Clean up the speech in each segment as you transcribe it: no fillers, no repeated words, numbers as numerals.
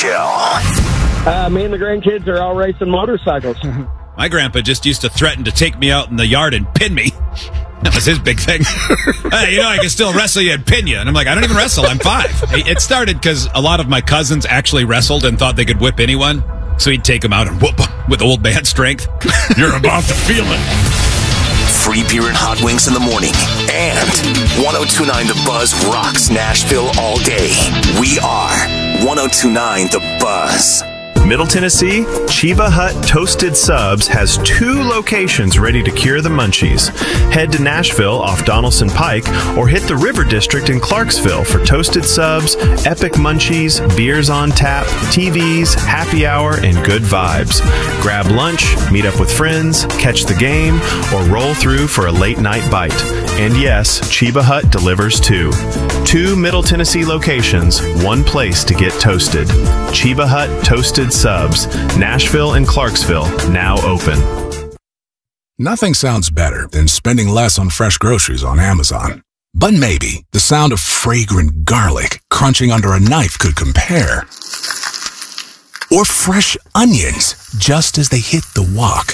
Show. Me and the grandkids are all racing motorcycles. My grandpa just used to threaten to take me out in the yard and pin me. That was his big thing. Hey, I can still wrestle you and pin you. And I'm like, I don't even wrestle. I'm 5. It started because a lot of my cousins actually wrestled and thought they could whip anyone. So he'd take them out and whoop them with old man strength. You're about to feel it. Free beer and hot wings in the morning. And 102.9 The Buzz rocks Nashville all day. We are 102.9 The Buzz. Middle Tennessee, Chiva Hut Toasted Subs has 2 locations ready to cure the munchies. Head to Nashville off Donaldson Pike or hit the River District in Clarksville for toasted subs, epic munchies, beers on tap, TVs, happy hour, and good vibes. Grab lunch, meet up with friends, catch the game, or roll through for a late night bite. And yes, Chiva Hut delivers too. 2 Middle Tennessee locations, 1 place to get toasted. Chiva Hut Toasted Subs, Nashville and Clarksville, now open. Nothing sounds better than spending less on fresh groceries on Amazon. But maybe the sound of fragrant garlic crunching under a knife could compare. Or fresh onions just as they hit the wok.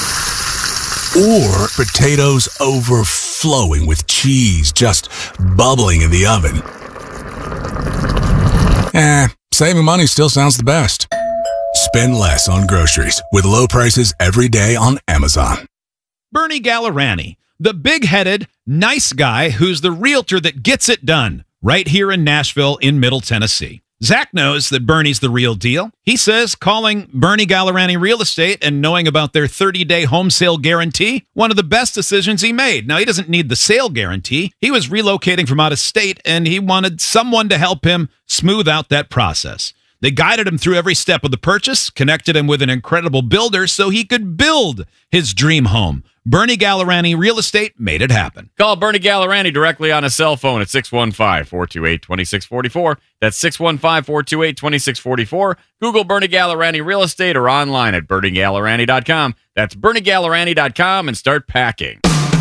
Or potatoes overflowing with cheese just bubbling in the oven. Saving money still sounds the best. Spend less on groceries with low prices every day on Amazon. Bernie Gallerani, the big-headed, nice guy who's the realtor that gets it done right here in Nashville in Middle Tennessee. Zach knows that Bernie's the real deal. He says calling Bernie Gallerani Real Estate and knowing about their 30-day home sale guarantee, one of the best decisions he made. Now, he doesn't need the sale guarantee. He was relocating from out of state, and he wanted someone to help him smooth out that process. They guided him through every step of the purchase, connected him with an incredible builder so he could build his dream home. Bernie Gallerani Real Estate made it happen. Call Bernie Gallerani directly on his cell phone at 615-428-2644. That's 615-428-2644. Google Bernie Gallerani Real Estate or online at BernieGallerani.com. That's BernieGallerani.com and start packing.